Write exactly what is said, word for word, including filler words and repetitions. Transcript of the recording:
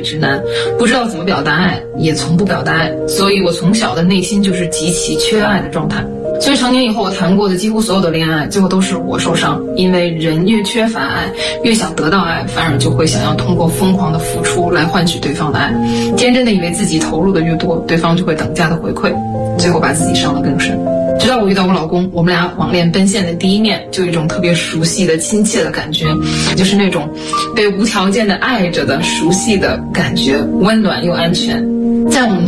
直男，不知道怎么表达爱，也从不表达爱，所以我从小的内心就是极其缺爱的状态。所以成年以后我谈过的几乎所有的恋爱，最后都是我受伤，因为人越缺乏爱，越想得到爱，反而就会想要通过疯狂的付出来换取对方的爱，天真的以为自己投入的越多，对方就会等价的回馈，最后把自己伤得更深。直到我遇到我老公，我们俩网恋奔现的第一面，就有一种特别熟悉的亲切的感觉，就是那种被无条件的爱着的熟悉的感觉，温暖又安全。在我们